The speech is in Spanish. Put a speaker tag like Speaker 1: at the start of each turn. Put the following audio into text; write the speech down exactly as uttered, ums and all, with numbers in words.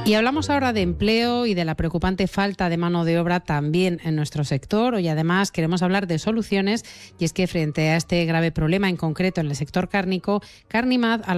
Speaker 1: Y hablamos ahora de empleo y de la preocupante falta de mano de obra también en nuestro sector. Hoy además queremos hablar de soluciones, y es que frente a este grave problema en concreto en el sector cárnico, Carnimad